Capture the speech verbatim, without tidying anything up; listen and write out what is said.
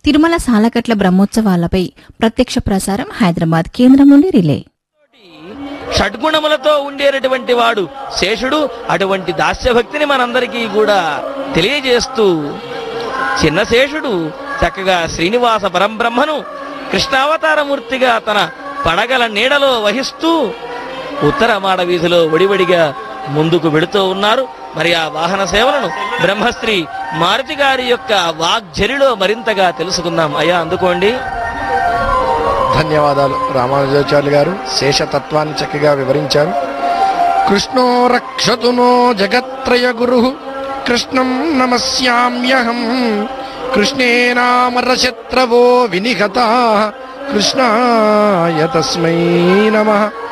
తిరుమల సాలకట్ల బ్రహ్మోత్సవాలపై ప్రత్యక్ష ప్రసారం హైదరాబాద్ కేంద్రం నుండి రిలే. షడ్గుణములతో ఉండేటటువంటి వాడు శేషుడు. అటువంటి దాస్యభక్తిని మనందరికీ కూడా తెలియజేస్తూ చిన్న శేషుడు చక్కగా శ్రీనివాస పరంబ్రహ్మను కృష్ణావతారమూర్తిగా తన పడగల నీడలో వహిస్తూ ఉత్తర మాడ వీధిలో వడివడిగా ముందుకు వెళుతూ ఉన్నారు. మరి ఆ వాహన సేవలను బ్రహ్మశ్రీ మారుతి గారి యొక్క వాగ్జరిలో మరింతగా తెలుసుకుందాం. అయ్యా అందుకోండి. ధన్యవాదాలు రామానుజాచార్యులు గారు. శేషతత్వాన్ని చక్కగా వివరించారు. కృష్ణో రక్షతు నో జగత్రయ గురు కృష్ణం నమస్యామ్యహం కృష్ణేనామరశత్రవో వినిహతా కృష్ణాయ తస్మై నమః.